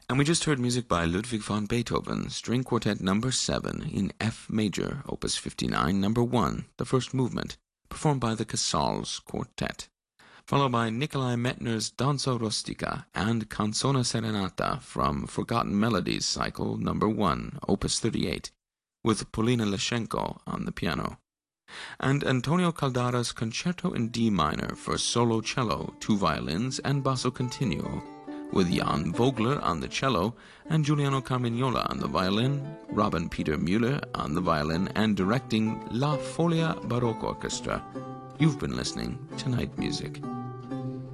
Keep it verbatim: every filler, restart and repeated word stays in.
And we just heard music by Ludwig van Beethoven, String Quartet number seven in F major, opus fifty-nine, number one, the first movement, performed by the Casals Quartet, followed by Nikolai Metner's Danza Rustica and Canzone Serenata from Forgotten Melodies cycle number one, opus thirty-eight, with Polina Leshenko on the piano, and Antonio Caldara's Concerto in D minor for solo cello, two violins, and basso continuo, with Jan Vogler on the cello and Giuliano Carmignola on the violin, Robin Peter Müller on the violin, and directing La Folia Baroque Orchestra. You've been listening to Night Music.